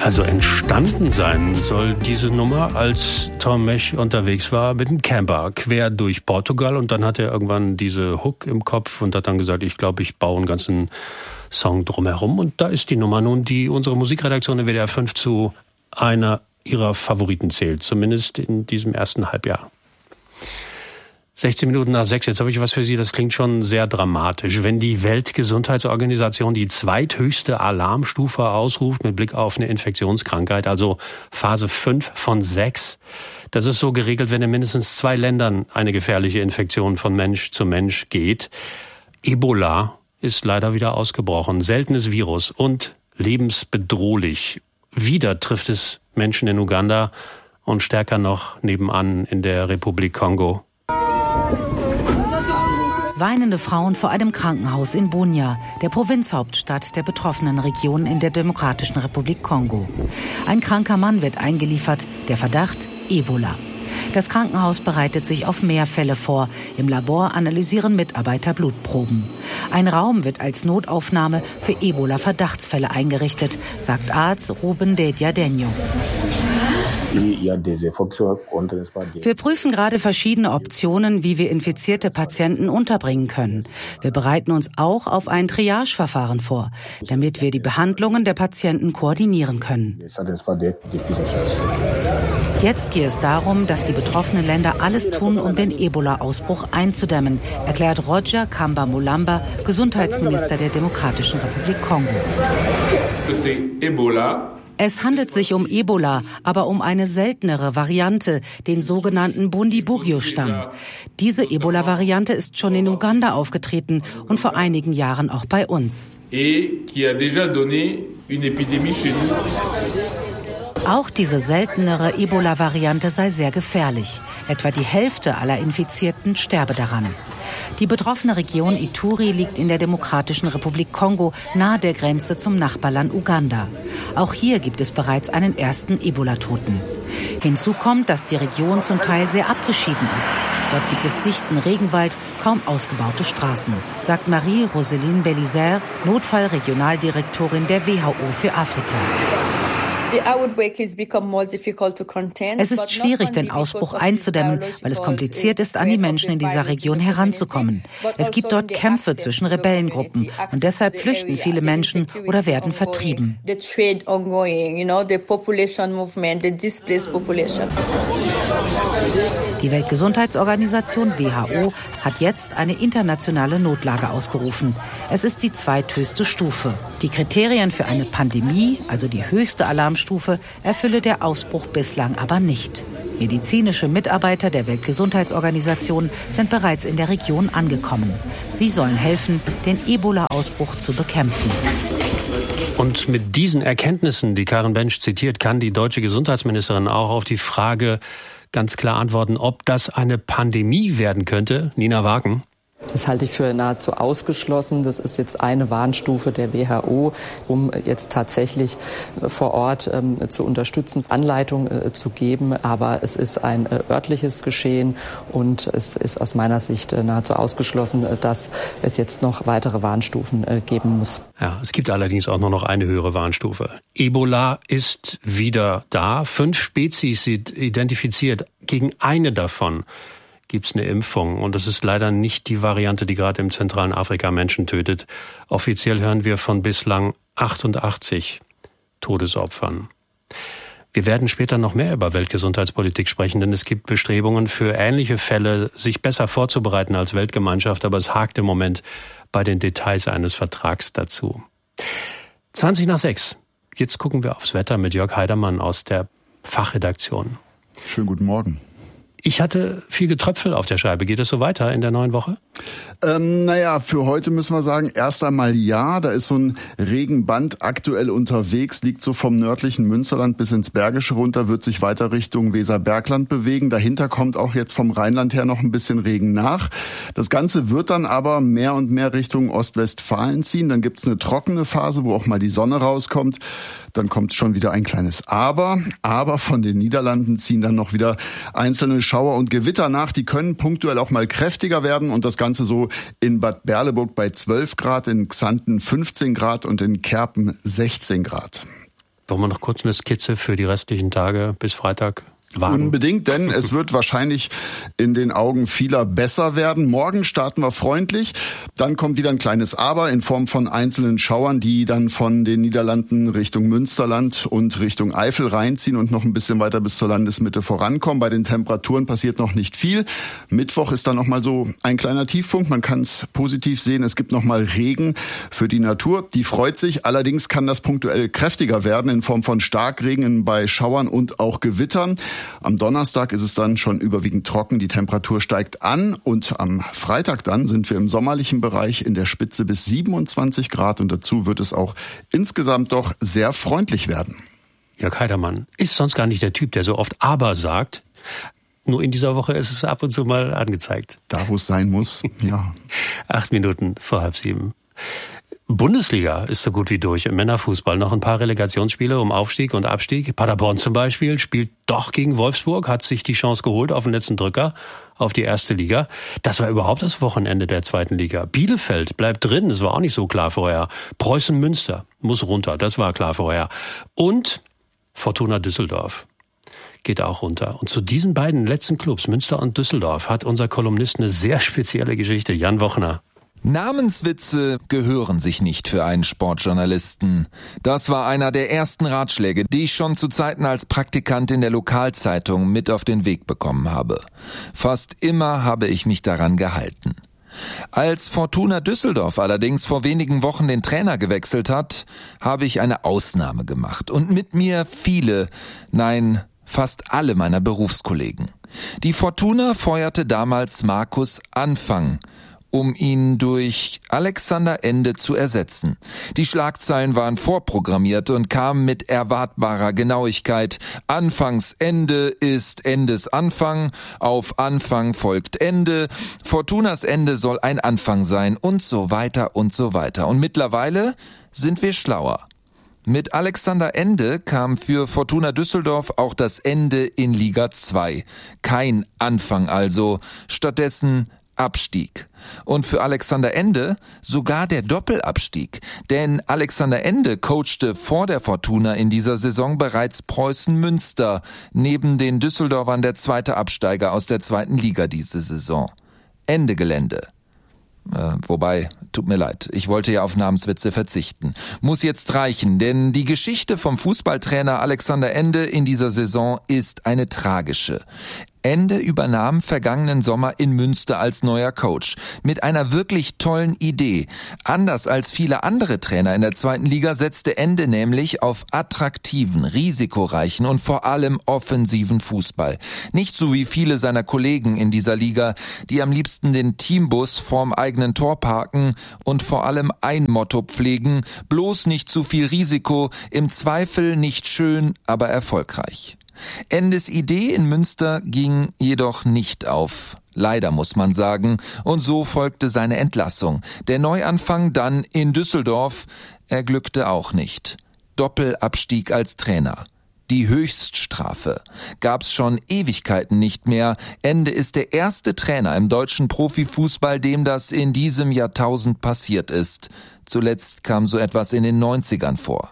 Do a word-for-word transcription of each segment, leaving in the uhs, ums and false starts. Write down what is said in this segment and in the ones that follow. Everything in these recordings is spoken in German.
Also entstanden sein soll diese Nummer, als Tom Mech unterwegs war mit dem Camper quer durch Portugal, und dann hat er irgendwann diese Hook im Kopf und hat dann gesagt, ich glaube, ich baue einen ganzen Song drumherum, und da ist die Nummer nun, die unsere Musikredaktion in W D R fünf zu einer ihrer Favoriten zählt, zumindest in diesem ersten Halbjahr. sechzehn Minuten nach sechs, jetzt habe ich was für Sie, das klingt schon sehr dramatisch. Wenn die Weltgesundheitsorganisation die zweithöchste Alarmstufe ausruft mit Blick auf eine Infektionskrankheit, also Phase fünf von sechs, das ist so geregelt, wenn in mindestens zwei Ländern eine gefährliche Infektion von Mensch zu Mensch geht. Ebola ist leider wieder ausgebrochen, seltenes Virus und lebensbedrohlich. Wieder trifft es Menschen in Uganda und stärker noch nebenan in der Republik Kongo. Weinende Frauen vor einem Krankenhaus in Bunia, der Provinzhauptstadt der betroffenen Region in der Demokratischen Republik Kongo. Ein kranker Mann wird eingeliefert, der Verdacht Ebola. Das Krankenhaus bereitet sich auf mehr Fälle vor. Im Labor analysieren Mitarbeiter Blutproben. Ein Raum wird als Notaufnahme für Ebola-Verdachtsfälle eingerichtet, sagt Arzt Ruben Dediadenyo. Wir prüfen gerade verschiedene Optionen, wie wir infizierte Patienten unterbringen können. Wir bereiten uns auch auf ein Triage-Verfahren vor, damit wir die Behandlungen der Patienten koordinieren können. Jetzt geht es darum, dass die betroffenen Länder alles tun, um den Ebola-Ausbruch einzudämmen, erklärt Roger Kamba Mulamba, Gesundheitsminister der Demokratischen Republik Kongo. Es handelt sich um Ebola, aber um eine seltenere Variante, den sogenannten Bundibugyo-Stamm. Diese Ebola-Variante ist schon in Uganda aufgetreten und vor einigen Jahren auch bei uns. Auch diese seltenere Ebola-Variante sei sehr gefährlich. Etwa die Hälfte aller Infizierten sterbe daran. Die betroffene Region Ituri liegt in der Demokratischen Republik Kongo, nahe der Grenze zum Nachbarland Uganda. Auch hier gibt es bereits einen ersten Ebola-Toten. Hinzu kommt, dass die Region zum Teil sehr abgeschieden ist. Dort gibt es dichten Regenwald, kaum ausgebaute Straßen, sagt Marie-Roseline Bellizer, Notfallregionaldirektorin der W H O für Afrika. Es ist schwierig, den Ausbruch einzudämmen, weil es kompliziert ist, an die Menschen in dieser Region heranzukommen. Es gibt dort Kämpfe zwischen Rebellengruppen und deshalb flüchten viele Menschen oder werden vertrieben. Die Weltgesundheitsorganisation W H O hat jetzt eine internationale Notlage ausgerufen. Es ist die zweithöchste Stufe. Die Kriterien für eine Pandemie, also die höchste Alarmstufe, erfülle der Ausbruch bislang aber nicht. Medizinische Mitarbeiter der Weltgesundheitsorganisation sind bereits in der Region angekommen. Sie sollen helfen, den Ebola-Ausbruch zu bekämpfen. Und mit diesen Erkenntnissen, die Karen Bensch zitiert, kann die deutsche Gesundheitsministerin auch auf die Frage ganz klar antworten, ob das eine Pandemie werden könnte. Nina Wagen. Das halte ich für nahezu ausgeschlossen. Das ist jetzt eine Warnstufe der W H O, um jetzt tatsächlich vor Ort ähm, zu unterstützen, Anleitung äh, zu geben. Aber es ist ein äh, örtliches Geschehen und es ist aus meiner Sicht äh, nahezu ausgeschlossen, äh, dass es jetzt noch weitere Warnstufen äh, geben muss. Ja, es gibt allerdings auch nur noch eine höhere Warnstufe. Ebola ist wieder da. Fünf Spezies sind identifiziert. Gegen eine davon gibt es eine Impfung. Und das ist leider nicht die Variante, die gerade im zentralen Afrika Menschen tötet. Offiziell hören wir von bislang achtundachtzig Todesopfern. Wir werden später noch mehr über Weltgesundheitspolitik sprechen, denn es gibt Bestrebungen für ähnliche Fälle, sich besser vorzubereiten als Weltgemeinschaft, aber es hakt im Moment bei den Details eines Vertrags dazu. zwanzig nach sechs. Jetzt gucken wir aufs Wetter mit Jörg Heidermann aus der Fachredaktion. Schönen guten Morgen. Ich hatte viel Getröpfel auf der Scheibe. Geht es so weiter in der neuen Woche? Ähm, naja, für heute müssen wir sagen, erst einmal ja. Da ist so ein Regenband aktuell unterwegs, liegt so vom nördlichen Münsterland bis ins Bergische runter, wird sich weiter Richtung Weserbergland bewegen. Dahinter kommt auch jetzt vom Rheinland her noch ein bisschen Regen nach. Das Ganze wird dann aber mehr und mehr Richtung Ostwestfalen ziehen. Dann gibt's eine trockene Phase, wo auch mal die Sonne rauskommt. Dann kommt schon wieder ein kleines Aber. Aber von den Niederlanden ziehen dann noch wieder einzelne Schauer und Gewitter nach. Die können punktuell auch mal kräftiger werden. Und das Ganze so in Bad Berleburg bei zwölf Grad, in Xanten fünfzehn Grad und in Kerpen sechzehn Grad. Wollen wir noch kurz eine Skizze für die restlichen Tage bis Freitag wagen? Unbedingt, denn es wird wahrscheinlich in den Augen vieler besser werden. Morgen starten wir freundlich, dann kommt wieder ein kleines Aber in Form von einzelnen Schauern, die dann von den Niederlanden Richtung Münsterland und Richtung Eifel reinziehen und noch ein bisschen weiter bis zur Landesmitte vorankommen. Bei den Temperaturen passiert noch nicht viel. Mittwoch ist dann nochmal so ein kleiner Tiefpunkt. Man kann es positiv sehen, es gibt nochmal Regen für die Natur. Die freut sich, allerdings kann das punktuell kräftiger werden in Form von Starkregen bei Schauern und auch Gewittern. Am Donnerstag ist es dann schon überwiegend trocken, die Temperatur steigt an und am Freitag dann sind wir im sommerlichen Bereich in der Spitze bis siebenundzwanzig Grad und dazu wird es auch insgesamt doch sehr freundlich werden. Jörg Heidermann ist sonst gar nicht der Typ, der so oft aber sagt. Nur in dieser Woche ist es ab und zu mal angezeigt. Da, wo es sein muss, ja. Acht Minuten vor halb sieben. Bundesliga ist so gut wie durch im Männerfußball. Noch ein paar Relegationsspiele um Aufstieg und Abstieg. Paderborn zum Beispiel spielt doch gegen Wolfsburg, hat sich die Chance geholt auf den letzten Drücker auf die erste Liga. Das war überhaupt das Wochenende der zweiten Liga. Bielefeld bleibt drin, das war auch nicht so klar vorher. Preußen Münster muss runter, das war klar vorher. Und Fortuna Düsseldorf geht auch runter. Und zu diesen beiden letzten Clubs, Münster und Düsseldorf, hat unser Kolumnist eine sehr spezielle Geschichte. Jan Wochner. Namenswitze gehören sich nicht für einen Sportjournalisten. Das war einer der ersten Ratschläge, die ich schon zu Zeiten als Praktikant in der Lokalzeitung mit auf den Weg bekommen habe. Fast immer habe ich mich daran gehalten. Als Fortuna Düsseldorf allerdings vor wenigen Wochen den Trainer gewechselt hat, habe ich eine Ausnahme gemacht und mit mir viele, nein, fast alle meiner Berufskollegen. Die Fortuna feuerte damals Markus Anfang, um ihn durch Alexander Ende zu ersetzen. Die Schlagzeilen waren vorprogrammiert und kamen mit erwartbarer Genauigkeit. Anfangs Ende ist Endes Anfang, auf Anfang folgt Ende, Fortunas Ende soll ein Anfang sein und so weiter und so weiter. Und mittlerweile sind wir schlauer. Mit Alexander Ende kam für Fortuna Düsseldorf auch das Ende in Liga zwei. Kein Anfang also, stattdessen Abstieg. Und für Alexander Ende sogar der Doppelabstieg. Denn Alexander Ende coachte vor der Fortuna in dieser Saison bereits Preußen Münster, neben den Düsseldorfern der zweite Absteiger aus der zweiten Liga diese Saison. Ende Gelände. Äh, wobei, tut mir leid, ich wollte ja auf Namenswitze verzichten. Muss jetzt reichen, denn die Geschichte vom Fußballtrainer Alexander Ende in dieser Saison ist eine tragische. Ende übernahm vergangenen Sommer in Münster als neuer Coach. Mit einer wirklich tollen Idee. Anders als viele andere Trainer in der zweiten Liga setzte Ende nämlich auf attraktiven, risikoreichen und vor allem offensiven Fußball. Nicht so wie viele seiner Kollegen in dieser Liga, die am liebsten den Teambus vorm eigenen Tor parken und vor allem ein Motto pflegen: bloß nicht zu viel Risiko, im Zweifel nicht schön, aber erfolgreich. Endes Idee in Münster ging jedoch nicht auf. Leider muss man sagen. Und so folgte seine Entlassung. Der Neuanfang dann in Düsseldorf, er glückte auch nicht. Doppelabstieg als Trainer. Die Höchststrafe gab's schon Ewigkeiten nicht mehr. Ende ist der erste Trainer im deutschen Profifußball, dem das in diesem Jahrtausend passiert ist. Zuletzt kam so etwas in den neunzigern vor.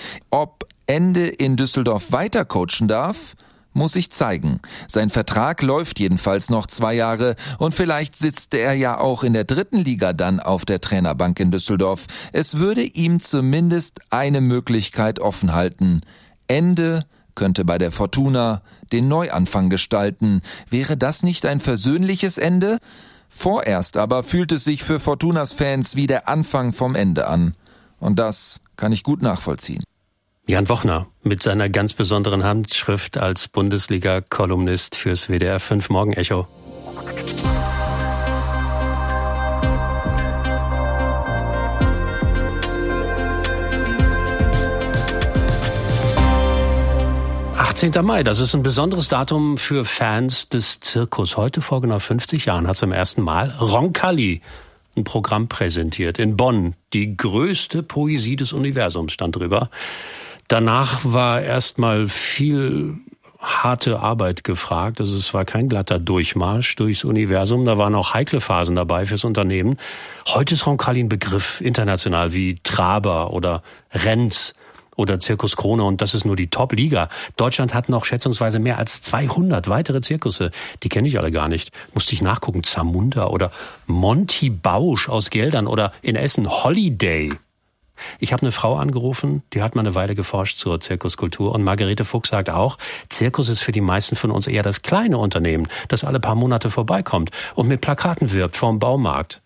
Ob Ende in Düsseldorf weiter coachen darf, muss sich zeigen. Sein Vertrag läuft jedenfalls noch zwei Jahre und vielleicht sitzt er ja auch in der dritten Liga dann auf der Trainerbank in Düsseldorf. Es würde ihm zumindest eine Möglichkeit offen halten. Ende könnte bei der Fortuna den Neuanfang gestalten. Wäre das nicht ein versöhnliches Ende? Vorerst aber fühlt es sich für Fortunas Fans wie der Anfang vom Ende an. Und das kann ich gut nachvollziehen. Jan Wochner mit seiner ganz besonderen Handschrift als Bundesliga-Kolumnist fürs W D R fünf Morgen-Echo. achtzehnter Mai, das ist ein besonderes Datum für Fans des Zirkus. Heute vor genau fünfzig Jahren hat zum ersten Mal Roncalli ein Programm präsentiert in Bonn. Die größte Poesie des Universums stand drüber. Danach war erstmal viel harte Arbeit gefragt. Also es war kein glatter Durchmarsch durchs Universum. Da waren auch heikle Phasen dabei fürs Unternehmen. Heute ist Roncalli ein Begriff international wie Traber oder Renz Oder Zirkus Krone, und das ist nur die Top-Liga. Deutschland hat noch schätzungsweise mehr als zweihundert weitere Zirkusse. Die kenne ich alle gar nicht. Musste ich nachgucken. Zamunda oder Monty Bausch aus Geldern oder in Essen Holiday. Ich habe eine Frau angerufen, die hat mal eine Weile geforscht zur Zirkuskultur, und Margarete Fuchs sagt auch, Zirkus ist für die meisten von uns eher das kleine Unternehmen, das alle paar Monate vorbeikommt und mit Plakaten wirbt vorm Baumarkt.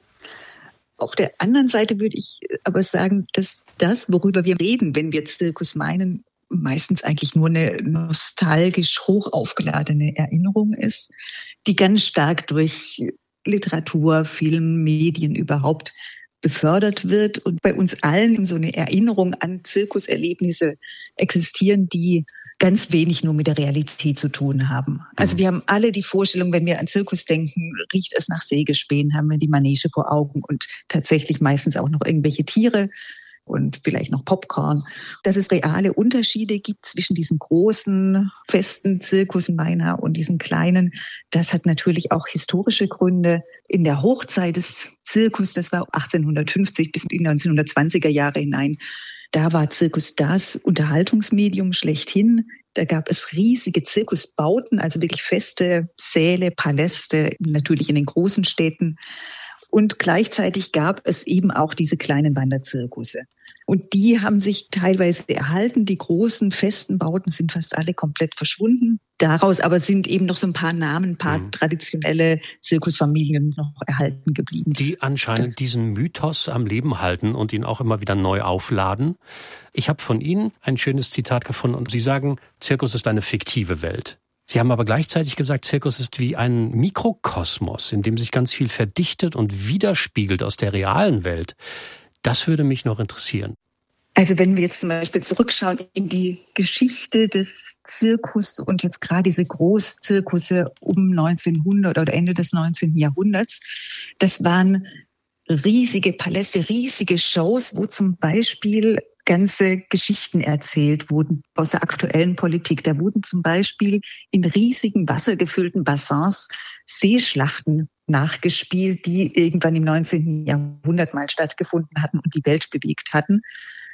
Auf der anderen Seite würde ich aber sagen, dass das, worüber wir reden, wenn wir Zirkus meinen, meistens eigentlich nur eine nostalgisch hoch aufgeladene Erinnerung ist, die ganz stark durch Literatur, Film, Medien überhaupt befördert wird und bei uns allen so eine Erinnerung an Zirkuserlebnisse existieren, die ganz wenig nur mit der Realität zu tun haben. Also wir haben alle die Vorstellung, wenn wir an Zirkus denken, riecht es nach Sägespänen, haben wir die Manege vor Augen und tatsächlich meistens auch noch irgendwelche Tiere und vielleicht noch Popcorn. Dass es reale Unterschiede gibt zwischen diesen großen, festen Zirkussen beinahe und diesen kleinen, das hat natürlich auch historische Gründe. In der Hochzeit des Zirkus, das war achtzehnhundertfünfzig bis in die neunzehnhundertzwanziger Jahre hinein, da war Zirkus das Unterhaltungsmedium schlechthin. Da gab es riesige Zirkusbauten, also wirklich feste Säle, Paläste, natürlich in den großen Städten. Und gleichzeitig gab es eben auch diese kleinen Wanderzirkusse. Und die haben sich teilweise erhalten. Die großen, festen Bauten sind fast alle komplett verschwunden. Daraus aber sind eben noch so ein paar Namen, ein paar mhm. traditionelle Zirkusfamilien noch erhalten geblieben. Die anscheinend das diesen Mythos am Leben halten und ihn auch immer wieder neu aufladen. Ich habe von Ihnen ein schönes Zitat gefunden und Sie sagen, Zirkus ist eine fiktive Welt. Sie haben aber gleichzeitig gesagt, Zirkus ist wie ein Mikrokosmos, in dem sich ganz viel verdichtet und widerspiegelt aus der realen Welt. Das würde mich noch interessieren. Also wenn wir jetzt zum Beispiel zurückschauen in die Geschichte des Zirkus und jetzt gerade diese Großzirkusse um neunzehnhundert oder Ende des neunzehnten Jahrhunderts, das waren riesige Paläste, riesige Shows, wo zum Beispiel ganze Geschichten erzählt wurden aus der aktuellen Politik. Da wurden zum Beispiel in riesigen wassergefüllten Bassins Seeschlachten nachgespielt, die irgendwann im neunzehnten Jahrhundert mal stattgefunden hatten und die Welt bewegt hatten.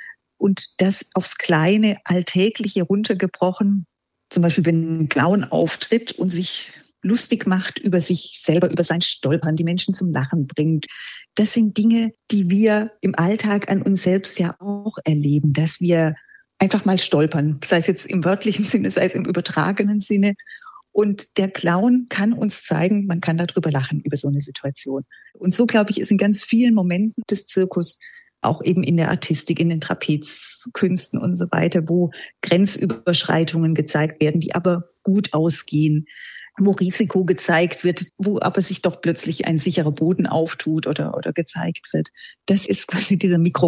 Und das aufs kleine Alltägliche runtergebrochen. Zum Beispiel, wenn ein Clown auftritt und sich lustig macht über sich selber, über sein Stolpern, die Menschen zum Lachen bringt. Das sind Dinge, die wir im Alltag an uns selbst ja auch erleben, dass wir einfach mal stolpern, sei es jetzt im wörtlichen Sinne, sei es im übertragenen Sinne. Und der Clown kann uns zeigen, man kann darüber lachen, über so eine Situation. Und so, glaube ich, ist in ganz vielen Momenten des Zirkus, auch eben in der Artistik, in den Trapezkünsten und so weiter, wo Grenzüberschreitungen gezeigt werden, die aber gut ausgehen, wo Risiko gezeigt wird, wo aber sich doch plötzlich ein sicherer Boden auftut oder, oder gezeigt wird. Das ist quasi dieser Mikro